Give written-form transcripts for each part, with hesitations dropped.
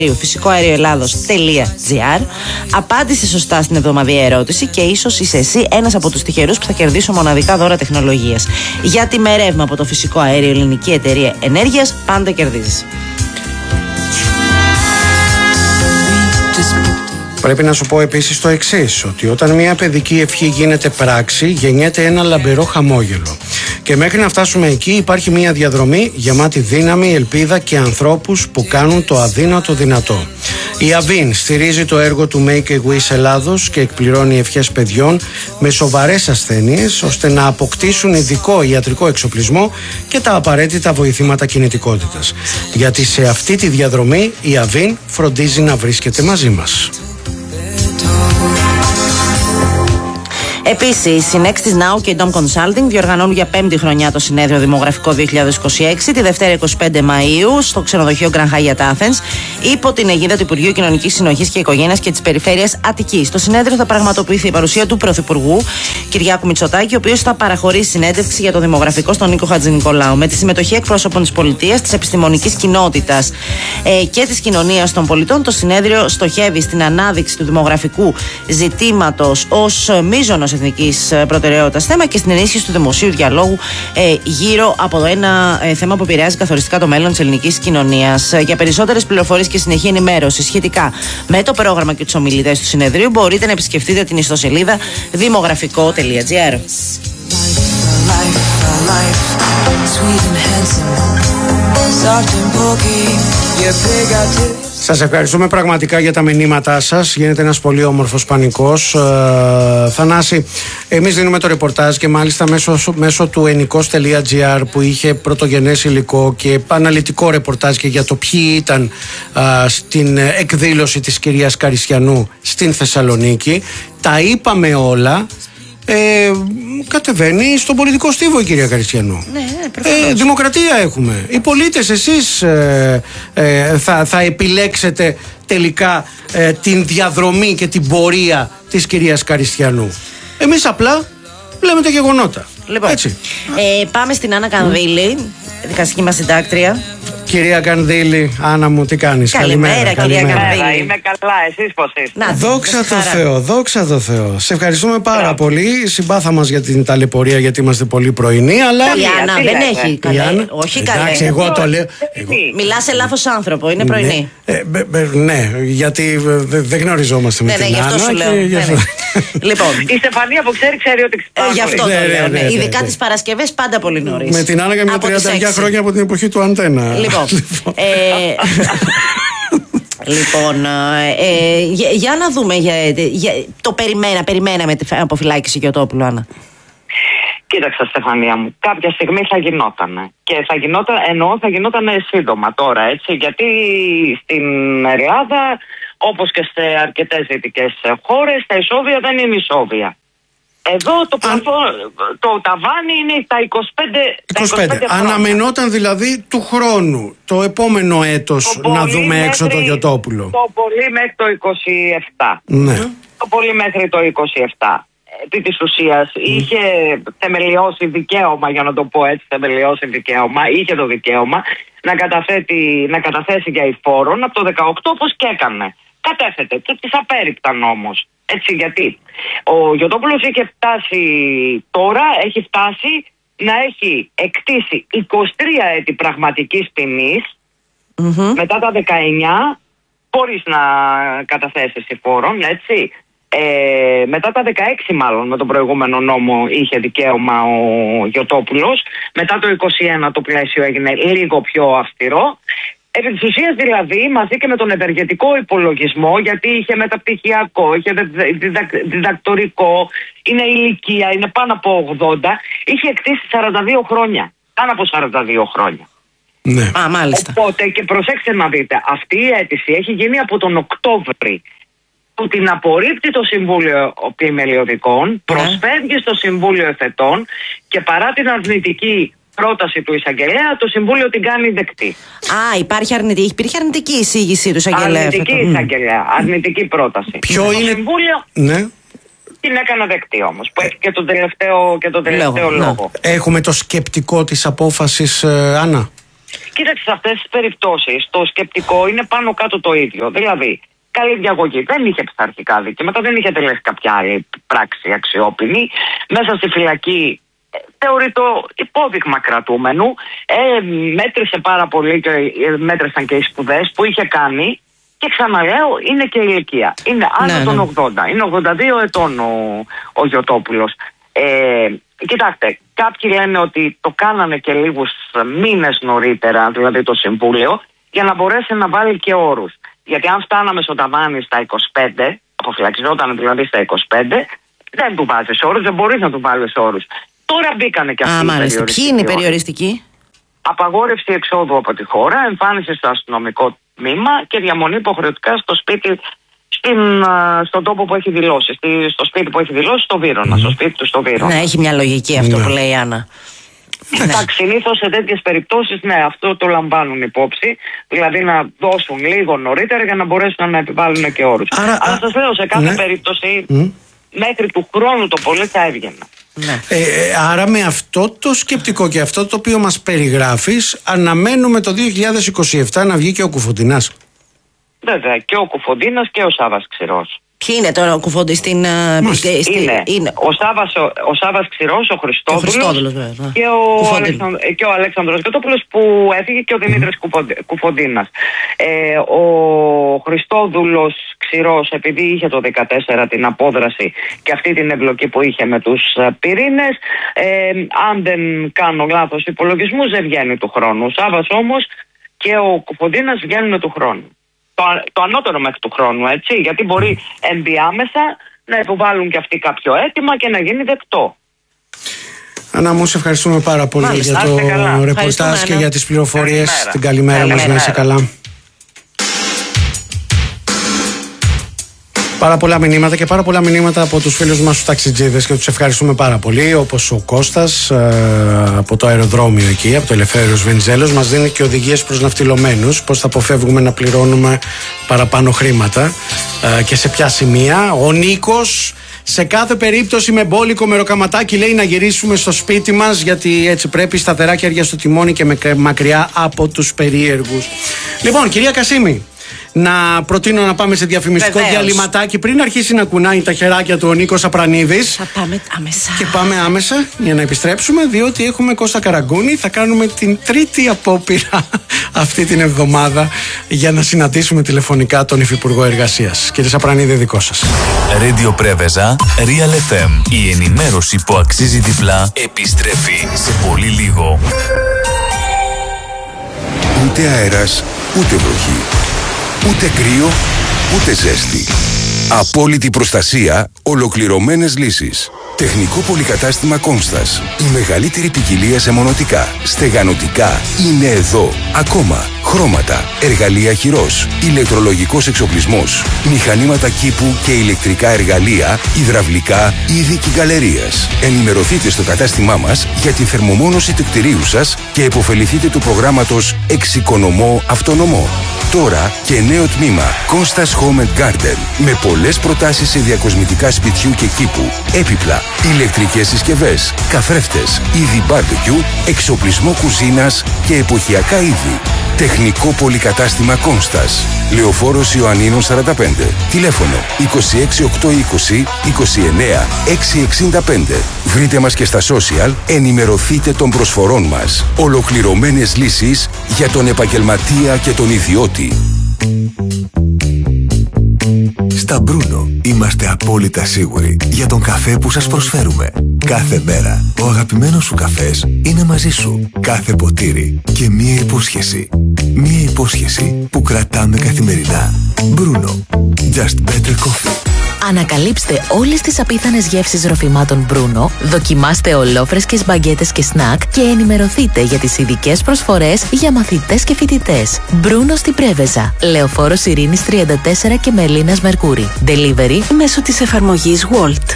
φυσικό αέριο Ελλάδος.gr. Απάντησε σωστά στην εβδομαδιαία ερώτηση και ίσως είσαι εσύ ένας από τους τυχερούς που θα κερδίσουν μοναδικά δώρα τεχνολογίας. Γιατί με ρεύμα από το φυσικό αέριο Ελληνική Εταιρεία Ενέργειας πάντα κερδίζεις. Πρέπει να σου πω επίσης το εξής, ότι όταν μια παιδική ευχή γίνεται πράξη, γεννιέται ένα λαμπερό χαμόγελο. Και μέχρι να φτάσουμε εκεί υπάρχει μια διαδρομή γεμάτη δύναμη, ελπίδα και ανθρώπους που κάνουν το αδύνατο δυνατό. Η Αβίν στηρίζει το έργο του Make a Wish Ελλάδος και εκπληρώνει ευχές παιδιών με σοβαρές ασθένειες, ώστε να αποκτήσουν ειδικό ιατρικό εξοπλισμό και τα απαραίτητα βοηθήματα κινητικότητας. Γιατί σε αυτή τη διαδρομή η Αβίν φροντίζει να βρίσκεται μαζί μας. Επίσης, η Nextis Now και η Dom Consulting διοργανώνουν για 5η χρονιά το συνέδριο Δημογραφικό 2026, τη Δευτέρα 25 Μαΐου, στο ξενοδοχείο Grand Hyatt Athens, υπό την αιγίδα του Υπουργείου Κοινωνικής Συνοχής και Οικογένειας και της Περιφέρειας Αττικής. Στο συνέδριο θα πραγματοποιηθεί η παρουσία του Πρωθυπουργού Κυριάκου Μητσοτάκη, ο οποίος θα παραχωρήσει συνέντευξη για το δημογραφικό στον Νίκο Χατζηνικολάου, με τη συμμετοχή εκπρόσωπων της πολιτείας, της επιστημονικής κοινότητας και της κοινωνίας των πολιτών. Το συνέδριο στοχεύει στην ανάδειξη του δημογραφικού ζητήματος ως μείζωνος εθνικής προτεραιότητας θέμα και στην ενίσχυση του δημοσίου διαλόγου γύρω από ένα θέμα που επηρεάζει καθοριστικά το μέλλον της ελληνικής κοινωνίας. Για περισσότερες πληροφορίες και συνεχή ενημέρωση σχετικά με το πρόγραμμα και τους ομιλητές του συνεδρίου, μπορείτε να επισκεφτείτε την ιστοσελίδα δημογραφικό.gr. Σας ευχαριστούμε πραγματικά για τα μηνύματά σας. Γίνεται ένας πολύ όμορφος πανικός. Θανάση, εμείς δίνουμε το ρεπορτάζ και μάλιστα μέσω του ενικός.gr που είχε πρωτογενές υλικό και αναλυτικό ρεπορτάζ και για το ποιοι ήταν στην εκδήλωση της κυρίας Καριστιανού στην Θεσσαλονίκη. Τα είπαμε όλα. Κατεβαίνει στον πολιτικό στίβο η κυρία Καριστιανού. Δημοκρατία έχουμε. Οι πολίτες, εσείς θα επιλέξετε τελικά την διαδρομή και την πορεία της κυρίας Καριστιανού. Εμείς απλά λέμε τα γεγονότα. Λοιπόν, έτσι. Πάμε στην Άννα Κανδύλη, δικαστική μας συντάκτρια. Κυρία Κανδύλη, Άννα μου, τι κάνεις? Καλημέρα, κυρία Κανδύλη. Είμαι καλά, εσείς πώς είστε? Δόξα τω Θεώ, δόξα τω Θεώ. Σε ευχαριστούμε πάρα πολύ. Συμπάθα μας για την ταλαιπωρία, γιατί είμαστε πολύ πρωινοί, αλλά. Η Άννα δεν έχει καλέ. Όχι καλέ. Εντάξει, εγώ το λέω. Μιλάς σε λάθος άνθρωπο, είναι πρωινή. Ναι, γιατί δεν γνωριζόμαστε με την Άννα. Γι' αυτό σου λέω. Λοιπόν, η Στεφανία που ξέρει ότι ξυπνάει. Γι' αυτό το λέω. Ειδικά τις Παρασκευές πάντα πολύ νωρίς. Με την Άννα και με 32 χρόνια από την εποχή του Αντένα. Λοιπόν, για να δούμε. Το περιμέναμε την αποφυλάκηση Γιωτόπουλου, Άννα. Κοίταξε, Στεφανία μου, κάποια στιγμή θα γινότανε. Και θα γινότανε σύντομα τώρα, έτσι. Γιατί στην Ελλάδα, όπως και σε αρκετές δυτικές χώρες, τα ισόβια δεν είναι ισόβια. Εδώ το ταβάνι είναι τα 25. Αναμενόταν δηλαδή του χρόνου, το επόμενο έτος, να δούμε έξω το Γιωτόπουλο. Το πολύ μέχρι το 27. Ναι. Το πολύ μέχρι το 27. Επί της ουσίας είχε θεμελιώσει δικαίωμα, για να το πω έτσι, είχε το δικαίωμα να καταθέσει για εισφόρον από το 18, όπως και έκανε. Κατέθετε και τις απέρριπταν όμως. Έτσι, γιατί ο Γιωτόπουλος έχει φτάσει να έχει εκτίσει 23 έτη πραγματικής ποινής, μετά τα 19 χωρίς να καταθέσει εισφόρον, έτσι. Μετά τα 16 μάλλον με τον προηγούμενο νόμο είχε δικαίωμα ο Γιωτόπουλος. Μετά το 21 το πλαίσιο έγινε λίγο πιο αυστηρό. Επί της ουσίας δηλαδή, μαζί και με τον ευεργετικό υπολογισμό, γιατί είχε μεταπτυχιακό, είχε διδακτορικό, είναι ηλικία, είναι πάνω από 80, είχε εκτίσει 42 χρόνια. Πάνω από 42 χρόνια. Ναι. Μάλιστα. Οπότε, και προσέξτε να δείτε, αυτή η αίτηση έχει γίνει από τον Οκτώβρη, που την απορρίπτει το Συμβούλιο Πλημελιωδικών, προσφεύγει στο Συμβούλιο Εφετών και παρά την αρνητική πρόταση του εισαγγελέα, το Συμβούλιο την κάνει δεκτή. Υπήρχε αρνητική εισήγηση του εισαγγελέα. Αρνητική πρόταση. Ποιο είναι? Το Συμβούλιο την έκανε δεκτή όμως, που έχει και τον τελευταίο λόγο. Έχουμε το σκεπτικό της απόφασης, Άννα. Κοίταξε, σε αυτές τις περιπτώσεις το σκεπτικό είναι πάνω κάτω το ίδιο. Δηλαδή, καλή διαγωγή. Δεν είχε πειθαρχικά δίκαια. Μετά δεν είχε τελέσει κάποια άλλη πράξη αξιόπινη. Μέσα στη φυλακή θεωρεί το υπόδειγμα κρατούμενου. Μέτρησε πάρα πολύ και μέτρησαν και οι σπουδές που είχε κάνει. Και ξαναλέω, είναι και η ηλικία. Είναι άνω των 80. Είναι 82 ετών ο Γιωτόπουλος. Κοιτάξτε, κάποιοι λένε ότι το κάνανε και λίγους μήνες νωρίτερα, δηλαδή το Συμβούλιο, για να μπορέσει να βάλει και όρους. Γιατί αν φτάναμε στο ταβάνι στα 25, αποφυλακιζόταν δηλαδή στα 25, δεν του βάζεις όρους, δεν μπορείς να του βάλεις όρους. Τώρα μπήκανε και αυτοί οι περιοριστικοί. Ποιοι είναι οι περιοριστικοί? Απαγόρευση εξόδου από τη χώρα, εμφάνιση στο αστυνομικό τμήμα και διαμονή υποχρεωτικά στο σπίτι, στον τόπο που έχει δηλώσει. Στο σπίτι που έχει δηλώσει, στο Βύρωνα. Στο σπίτι του στο Βύρωνα. Ναι, έχει μια λογική αυτό που λέει η Άννα. Εντάξει, συνήθως σε τέτοιες περιπτώσεις, ναι, αυτό το λαμβάνουν υπόψη. Δηλαδή να δώσουν λίγο νωρίτερα για να μπορέσουν να επιβάλλουν και όρους. Αλλά σας λέω, σε κάθε περίπτωση, μέχρι του χρόνου το πολύ θα έβγαινα. Ναι. Άρα με αυτό το σκεπτικό και αυτό το οποίο μας περιγράφεις, αναμένουμε το 2027 να βγει και ο Κουφοντινάς. Βέβαια, και ο Κουφοντίνας και ο Σάββας Ξηρός. Ποιοι είναι τώρα ο Κουφόντης στην... είναι ο Σάββας Ξηρός, ο Χριστόδουλος και ο Αλέξανδρος Γιωτόπουλος που έφυγε και ο Δημήτρης Κουφοντίνας. Ο Χριστόδουλος Ξηρός, επειδή είχε το 2014 την απόδραση και αυτή την εμπλοκή που είχε με τους πυρήνες, αν δεν κάνω λάθος υπολογισμούς, δεν βγαίνει του χρόνου. Ο Σάββας όμως και ο Κουφοντίνας βγαίνουν του χρόνου. Το ανώτερο μέχρι του χρόνου, έτσι, γιατί μπορεί ενδιάμεσα να υποβάλουν και αυτοί κάποιο αίτημα και να γίνει δεκτό. Άννα μου, σε ευχαριστούμε πάρα πολύ για το ρεπορτάζ και για τις πληροφορίες. Την καλημέρα μας, να είσαι καλά. Πάρα πολλά μηνύματα και πάρα πολλά μηνύματα από τους φίλους μας τους ταξιτζίδες και τους ευχαριστούμε πάρα πολύ. Όπως ο Κώστας από το αεροδρόμιο εκεί, από το Ελευθέριος Βενιζέλος, μας δίνει και οδηγίες προς ναυτιλωμένους πώς θα αποφεύγουμε να πληρώνουμε παραπάνω χρήματα και σε ποια σημεία. Ο Νίκος, σε κάθε περίπτωση με μπόλικο μεροκαματάκι, λέει να γυρίσουμε στο σπίτι μας, γιατί έτσι πρέπει, σταθερά χέρια στο τιμόνι και μακριά από τους περίεργους. Λοιπόν, κυρία Κασίμη, να προτείνω να πάμε σε διαφημιστικό διαλυματάκι πριν αρχίσει να κουνάει τα χεράκια του ο Νίκος Απρανίδης. Θα πάμε άμεσα. Και πάμε άμεσα για να επιστρέψουμε, διότι έχουμε Κώστα Καραγκούνη. Θα κάνουμε την τρίτη απόπειρα αυτή την εβδομάδα για να συναντήσουμε τηλεφωνικά τον Υφυπουργό Εργασίας. Κύριε Απρανίδη, δικό σας. Radio Πρέβεζα, Real FM. Η ενημέρωση που αξίζει διπλά επιστρέφει σε πολύ λίγο. Ούτε αέρας, ούτε βροχή. Ούτε κρύο, ούτε ζέστη. Απόλυτη προστασία, ολοκληρωμένες λύσεις. Τεχνικό πολυκατάστημα Κόνστας. Η μεγαλύτερη ποικιλία σε μονοτικά, στεγανοτικά είναι εδώ. Ακόμα χρώματα, εργαλεία χειρός, ηλεκτρολογικός εξοπλισμός, μηχανήματα κήπου και ηλεκτρικά εργαλεία, υδραυλικά, είδη και γκαλερίας. Ενημερωθείτε στο κατάστημά μας για τη θερμομόνωση του κτηρίου σας και επωφεληθείτε του προγράμματος Εξοικονομώ Αυτονομώ. Τώρα και νέο τμήμα Κόνστας Home & Garden με πολλές προτάσεις σε διακοσμητικά σπιτιού και κήπου, έπιπλα, ηλεκτρικές συσκευές, καθρέφτες, είδη barbecue, εξοπλισμό κουζίνας και εποχιακά είδη. Τεχνικό πολυκατάστημα Κόνστας. Λεωφόρος Ιωαννίνων 45. Τηλέφωνο 26820 29 665. Βρείτε μας και στα social, ενημερωθείτε των προσφορών μας. Ολοκληρωμένες λύσεις για τον επαγγελματία και τον ιδιώτη. Στα Μπρούνο είμαστε απόλυτα σίγουροι για τον καφέ που σας προσφέρουμε. Κάθε μέρα ο αγαπημένος σου καφές είναι μαζί σου. Κάθε ποτήρι και μία υπόσχεση. Μία υπόσχεση που κρατάμε καθημερινά. Μπρούνο. Just better coffee. Ανακαλύψτε όλες τις απίθανες γεύσεις ροφημάτων Μπρούνο, δοκιμάστε ολόφρεσκες μπαγκέτες και σνακ και ενημερωθείτε για τις ειδικές προσφορές για μαθητές και φοιτητές. Μπρούνο στην Πρέβεζα, Λεωφόρος Ειρήνης 34 και Μελίνας Μερκούρη. Delivery μέσω της εφαρμογής Wolt.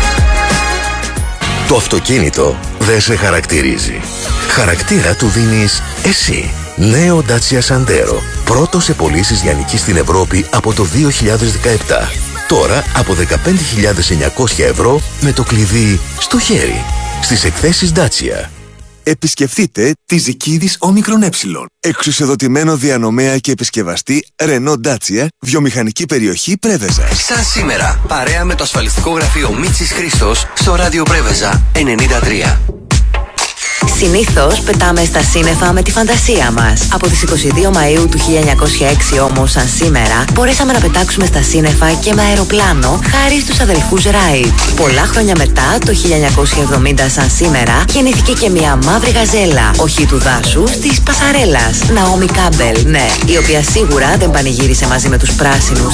Το αυτοκίνητο δεν σε χαρακτηρίζει. Χαρακτήρα του δίνεις εσύ. Νέο Dacia Sandero. Πρώτο σε πωλήσεις λιανικής στην Ευρώπη από το 2017. Τώρα από 15.900 ευρώ με το κλειδί στο χέρι. Στις εκθέσεις Dacia. Επισκεφτείτε τη Ζικίδης Όμικρον Ε. Εξουσιοδοτημένο διανομέα και επισκευαστή Renault Dacia, βιομηχανική περιοχή Πρέβεζα. Σαν σήμερα, παρέα με το ασφαλιστικό γραφείο Μίτσης Χρήστος στο ράδιο Πρέβεζα 93. Συνήθως πετάμε στα σύννεφα με τη φαντασία μας. Από τις 22 Μαΐου του 1906 όμως, σαν σήμερα, μπορέσαμε να πετάξουμε στα σύννεφα και με αεροπλάνο χάρη στους αδελφούς Ράιτ. Πολλά χρόνια μετά, το 1970 σαν σήμερα, γεννήθηκε και μια μαύρη γαζέλα, όχι του δάσους, της Πασαρέλας, Ναόμι Κάμπελ, ναι, η οποία σίγουρα δεν πανηγύρισε μαζί με τους πράσινους